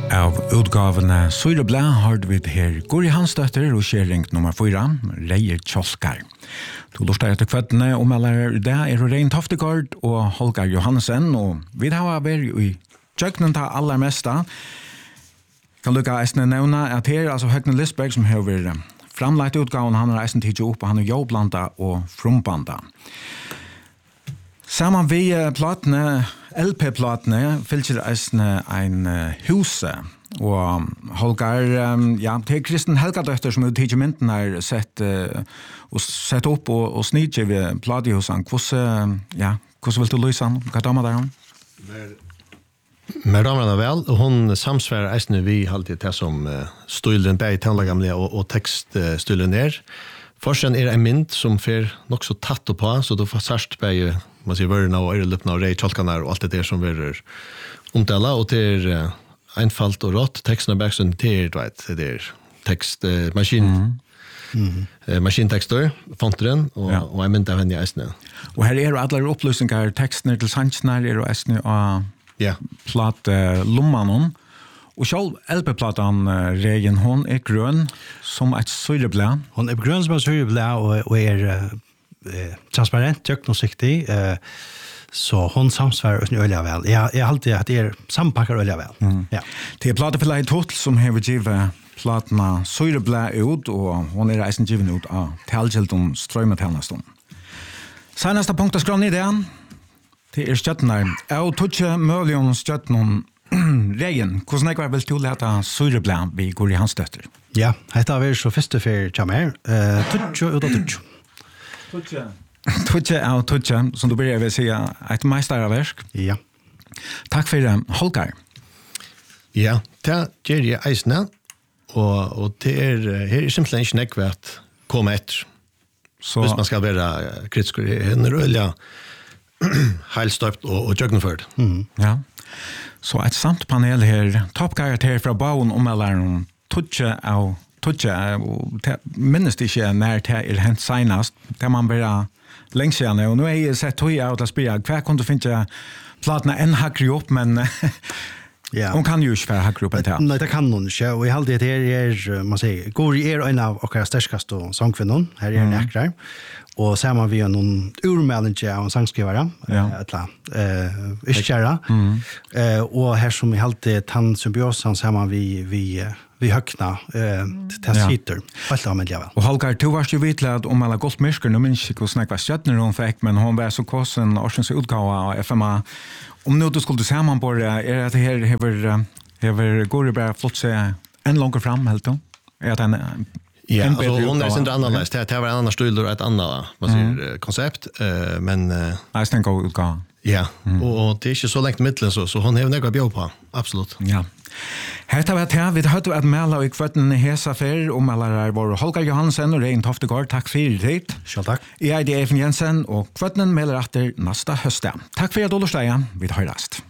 Av utgavene Søyre Blæ har vi her Guri Hansdøtter og skjering nummer 4, Reier Kjolkar. Du lurer etter kvettene om eller det Rein Toftegård og Holger Johansen, og vi har vært i tjøkkenen til aller meste. Kan lukke eisene nevne at her altså Høgne Lisberg som har vært framlagt utgaven, han har eisen tidlig opp, han har jobbblanda og frumbanda. Sammen vi platene, LP-platene, fylker eisene en huse, og Holger, ja, det Kristen Helgadøtter som tidlig mynden har sett opp og snidje ved platehusen. Hvordan vil du løse han? Hva damer der han? Med damerna väl och hon samsvarar eisne vi alltid det som stylden bäg tandlagamliga och textstylden ner. Forsen en mynd som fer nok så tatt på så då får särskilt bäg man säger vörna och öronlöpna och rejtjolkanar och allt det där som verer omtala och det einfalt och rått texten bäg så det är text maskintexter fonteren och en mynd av henne eisne. Och här är alla upplysningar texterna till sanchnar är eisne och ja, platt lummanon. Och själv LP-platan Regen, hon är grön som ett syreblä. Hon är grön som ett syreblä och är transparent, diagnostiktig. Så hon samsvarar ut öliga väl. Jag alltid att det är sampackar öliga väl. Ja. Det är plateförlaget Total som har givet platna syreblä ut och hon är reisen given ut av talgjeltum strömmetälnaston. Senaste punkt att skråna i det. Det stjøttene. Jeg tog ikke mulig om stjøttene Regen. Hvordan jeg vil til å lete syreblad vi går i hans støtter? Ja, dette har vært så første for kommer. Tutsi ut av tutsi. Tutsi av tutsi, som du bør si, et meisterverk. Ja. Takk for det, Holger. Ja, det gjør jeg eisene, og det her simpelthen ikke nekvært komme etter. Hvis man skal være kritisk, en rødlig heilstøpt og jøgnført. Ja. Så et samt panel her, toppkarakter fra bauen omelleren tutsi av tutsi, og minnes det ikke når det hent senest, det man bare lenge siden, og nå har jeg sett tog av å spørre, hva kan du finne platene enn hakker opp, men ja. Hon kan ju inte vara hackgruppen till. Nej, det kan hon inte. Och i allt det här man säger, Guri en av våra störskaste sångkvinnor. Här är näkrar. Och samman vi har någon urmälninge av en sångskrivare. Ischera. Och här som i allt det tandsymbios samman vi högna till sitter. Allt av mig. Och Holger, du var ju vitlad om alla gott mysker. Nu minns jag hur snäck var stjärnor hon fick, men hon var så kossen årsens utgåva av FMA. Om nu du skulle samman på det, att det här har Guri bara flott sig en långt fram, helt då? Är det en ja, alltså hon är inte annorlunda. Det var en annan stil och ett annat koncept, men jag tänker utgåva. Ja, och det är inte så längt i mitten så hon har något att bjuda på, absolut. Ja. Här tar vi att vi har att mäla i kvarten hesa för om alla vår Holger Johansen och Rein Toftegård. Tack för det. Själv tack. Jag är Even Jensen och kvarten mäler efter nästa höst. Tack för att du lyssnade. Vi hörs.